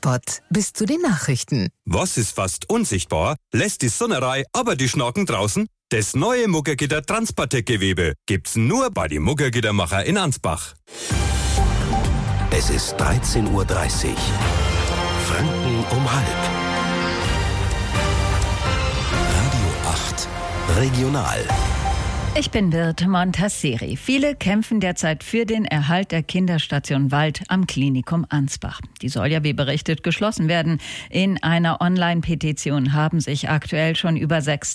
Spot bis zu den Nachrichten. Was ist fast unsichtbar, lässt die Sonnerei, aber die Schnaken draußen? Das neue Muggergitter Transpartec-Gewebe gibt's nur bei den Muggergittermacher in Ansbach. Es ist 13:30 Uhr. Franken um halb. Radio 8 Regional. Ich bin Birte Montasseri. Viele kämpfen derzeit für den Erhalt der Kinderstation Wald am Klinikum Ansbach. Die soll ja, wie berichtet, geschlossen werden. In einer Online-Petition haben sich aktuell schon über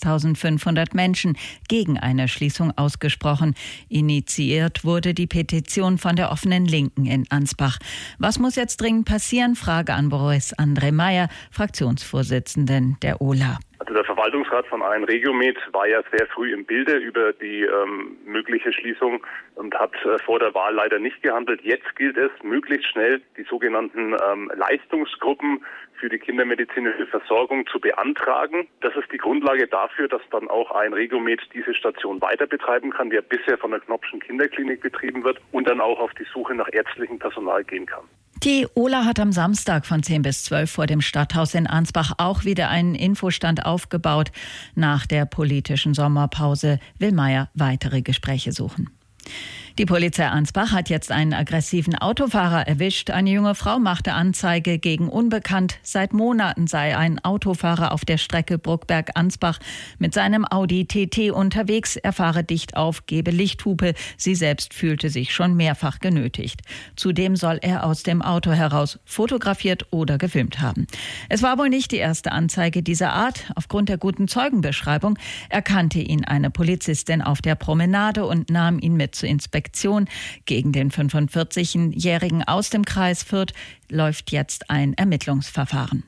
6.500 Menschen gegen eine Schließung ausgesprochen. Initiiert wurde die Petition von der offenen Linken in Ansbach. Was muss jetzt dringend passieren? Frage an Boris André Meyer, Fraktionsvorsitzenden der OLA. Also der Verwaltungsrat von AN Regiomed war ja sehr früh im Bilde über die mögliche Schließung und hat vor der Wahl leider nicht gehandelt. Jetzt gilt es, möglichst schnell die sogenannten Leistungsgruppen für die kindermedizinische Versorgung zu beantragen. Das ist die Grundlage dafür, dass dann auch AN Regiomed diese Station weiter betreiben kann, die ja bisher von der Knopfschen Kinderklinik betrieben wird und dann auch auf die Suche nach ärztlichem Personal gehen kann. Die OLA hat am Samstag von 10 bis 12 vor dem Stadthaus in Ansbach auch wieder einen Infostand aufgebaut. Nach der politischen Sommerpause will Meyer weitere Gespräche suchen. Die Polizei Ansbach hat jetzt einen aggressiven Autofahrer erwischt. Eine junge Frau machte Anzeige gegen Unbekannt. Seit Monaten sei ein Autofahrer auf der Strecke Bruckberg-Ansbach mit seinem Audi TT unterwegs. Er fahre dicht auf, gebe Lichthupe. Sie selbst fühlte sich schon mehrfach genötigt. Zudem soll er aus dem Auto heraus fotografiert oder gefilmt haben. Es war wohl nicht die erste Anzeige dieser Art. Aufgrund der guten Zeugenbeschreibung erkannte ihn eine Polizistin auf der Promenade und nahm ihn mit zur Inspektion. Gegen den 45-Jährigen aus dem Kreis Fürth läuft jetzt ein Ermittlungsverfahren.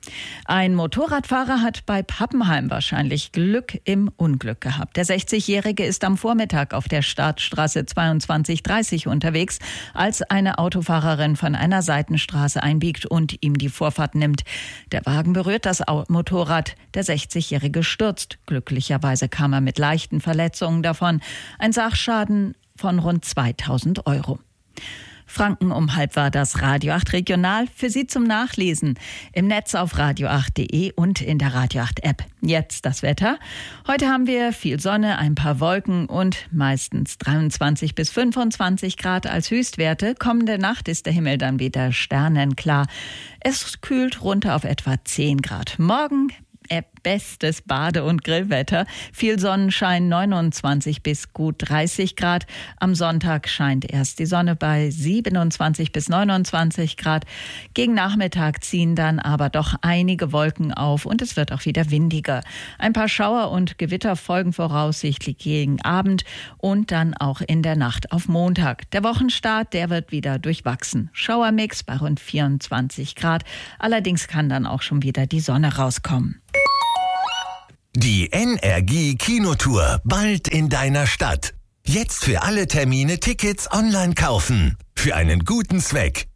Ein Motorradfahrer hat bei Pappenheim wahrscheinlich Glück im Unglück gehabt. Der 60-Jährige ist am Vormittag auf der Startstraße 2230 unterwegs, als eine Autofahrerin von einer Seitenstraße einbiegt und ihm die Vorfahrt nimmt. Der Wagen berührt das Motorrad. Der 60-Jährige stürzt. Glücklicherweise kam er mit leichten Verletzungen davon. Ein Sachschaden von rund 2.000 €. Franken um halb war das Radio 8 Regional für Sie zum Nachlesen. Im Netz auf radio8.de und in der Radio 8 App. Jetzt das Wetter. Heute haben wir viel Sonne, ein paar Wolken und meistens 23 bis 25 Grad als Höchstwerte. Kommende Nacht ist der Himmel dann wieder sternenklar. Es kühlt runter auf etwa 10 Grad. Morgen bestes Bade- und Grillwetter. Viel Sonnenschein, 29 bis gut 30 Grad. Am Sonntag scheint erst die Sonne bei 27 bis 29 Grad. Gegen Nachmittag ziehen dann aber doch einige Wolken auf und es wird auch wieder windiger. Ein paar Schauer und Gewitter folgen voraussichtlich gegen Abend und dann auch in der Nacht auf Montag. Der Wochenstart, der wird wieder durchwachsen. Schauermix bei rund 24 Grad. Allerdings kann dann auch schon wieder die Sonne rauskommen. Die NRG Kinotour bald in deiner Stadt. Jetzt für alle Termine Tickets online kaufen. Für einen guten Zweck.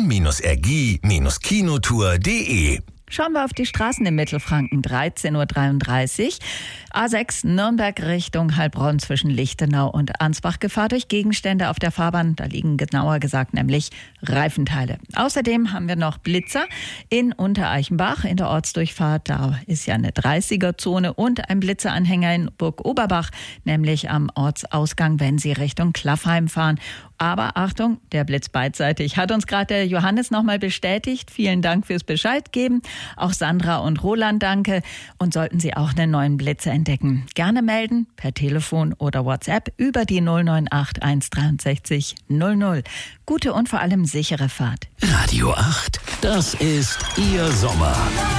n-rg-kinotour.de. Schauen wir auf die Straßen im Mittelfranken. 13:33 Uhr. A6 Nürnberg Richtung Heilbronn zwischen Lichtenau und Ansbach. Gefahr durch Gegenstände auf der Fahrbahn. Da liegen genauer gesagt nämlich Reifenteile. Außerdem haben wir noch Blitzer in Untereichenbach in der Ortsdurchfahrt. Da ist ja eine 30er-Zone und ein Blitzeranhänger in Burg-Oberbach, nämlich am Ortsausgang, wenn Sie Richtung Klaffheim fahren. Aber Achtung, der Blitz beidseitig. Hat uns gerade der Johannes nochmal bestätigt. Vielen Dank fürs Bescheid geben. Auch Sandra und Roland danke. Und sollten Sie auch einen neuen Blitzer entdecken, gerne melden per Telefon oder WhatsApp über die 098 163 00. Gute und vor allem sichere Fahrt. Radio 8, das ist Ihr Sommer.